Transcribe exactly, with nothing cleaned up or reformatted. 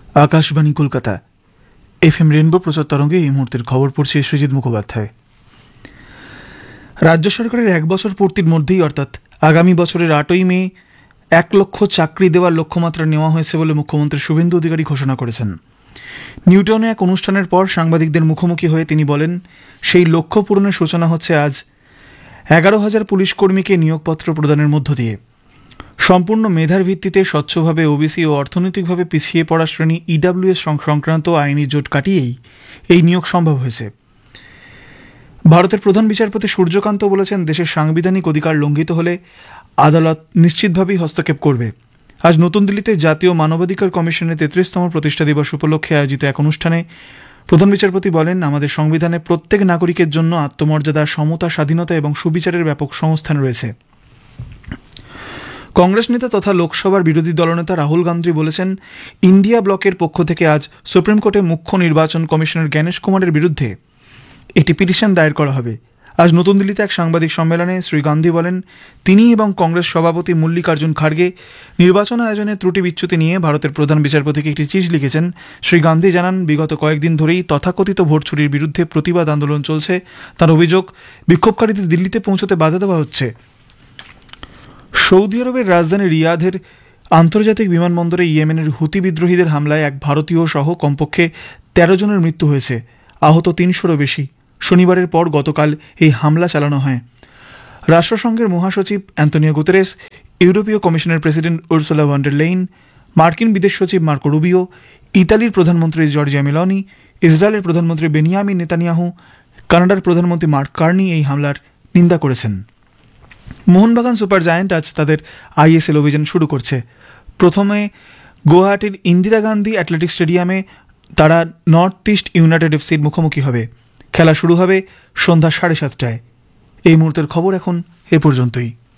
Akashvani Kolkata F M rainbow প্রচার তরঙ্গে এই মুহূর্তের খবর পড়ছে সৃজিত মুখোপাধ্যায়। রাজ্য সরকারের এক বছর পূর্তির মধ্যেই অর্থাৎ আগামী বছরের আটই মে এক লক্ষ চাকরি দেওয়ার লক্ষ্যমাত্রা নেওয়া হয়েছে বলে মুখ্যমন্ত্রী শুভেন্দু অধিকারী ঘোষণা করেছেন। নিউটাউনে এক অনুষ্ঠানের পর সাংবাদিকদের মুখোমুখি হয়ে তিনি বলেন, সেই লক্ষ্য পূরণের সূচনা হচ্ছে আজ এগারো হাজার পুলিশ কর্মীকে নিয়োগপত্র প্রদানের মধ্য দিয়ে। সম্পূর্ণ মেধার ভিত্তিতে স্বচ্ছভাবে ওবিসি ও অর্থনৈতিকভাবে পিছিয়ে পড়া শ্রেণী ইডাব্লিউএস সংক্রান্ত আইনি জোট কাটিয়েই এই নিয়োগ সম্ভব হয়েছে। ভারতের প্রধান বিচারপতি সূর্যকান্ত বলেছেন, দেশের সাংবিধানিক অধিকার লঙ্ঘিত হলে আদালত নিশ্চিতভাবেই হস্তক্ষেপ করবে। আজ নতুন দিল্লিতে জাতীয় মানবাধিকার কমিশনের তেত্রিশতম প্রতিষ্ঠা দিবস উপলক্ষে আয়োজিত এক অনুষ্ঠানে প্রধান বিচারপতি বলেন, আমাদের সংবিধানে প্রত্যেক নাগরিকের জন্য আত্মমর্যাদা, সমতা, স্বাধীনতা এবং সুবিচারের ব্যাপক সংস্থান রয়েছে। কংগ্রেস নেতা তথা লোকসভার বিরোধী দলনেতা রাহুল গান্ধী বলেছেন, ইন্ডিয়া ব্লকের পক্ষ থেকে আজ সুপ্রিম কোর্টে মুখ্য নির্বাচন কমিশনার জ্ঞানেশ কুমারের বিরুদ্ধে একটি পিটিশন দায়ের করা হবে। আজ নতুন দিল্লিতে এক সাংবাদিক সম্মেলনে শ্রী গান্ধী বলেন, তিনি এবং কংগ্রেস সভাপতি মল্লিকার্জুন খাড়গে নির্বাচন আয়োজনে ত্রুটি বিচ্যুতি নিয়ে ভারতের প্রধান বিচারপতিকে একটি চিঠি লিখেছেন। শ্রী গান্ধী জানান, বিগত কয়েকদিন ধরেই তথাকথিত ভোট চুরির বিরুদ্ধে প্রতিবাদ আন্দোলন চলছে। তার অভিযোগ, বিক্ষোভকারীদের দিল্লিতে পৌঁছতে বাধা দেওয়া হচ্ছে। সৌদি আরবের রাজধানী রিয়াধের আন্তর্জাতিক বিমানবন্দরে ইয়েমেনের হুতি বিদ্রোহীদের হামলায় এক ভারতীয় সহ কমপক্ষে তেরো জনের মৃত্যু হয়েছে, আহত তিনশোরও বেশি। শনিবারের পর গতকাল এই হামলা চালানো হয়। রাষ্ট্রসংঘের মহাসচিব অ্যান্তোনিও গুতেরেস, ইউরোপীয় কমিশনের president Ursula von der lane, মার্কিন বিদেশ সচিব মার্কো রুবিও, ইতালির প্রধানমন্ত্রী জর্জিয়া মেলোনি, ইসরায়েলের প্রধানমন্ত্রী বেনিয়ামিন নেতানিয়াহু, কানাডার প্রধানমন্ত্রী মার্ক কার্নি এই হামলার নিন্দা করেছেন। মোহনবাগান সুপার জায়ান্ট আজ তাদের আইএসএল অভিযান শুরু করছে। প্রথমে গুয়াহাটির ইন্দিরা গান্ধী অ্যাথলেটিক স্টেডিয়ামে তারা নর্থ ইস্ট ইউনাইটেড এফসির মুখোমুখি হবে। খেলা শুরু হবে সন্ধ্যা সাড়ে সাতটায়। এই মুহূর্তের খবর এখন এ পর্যন্তই।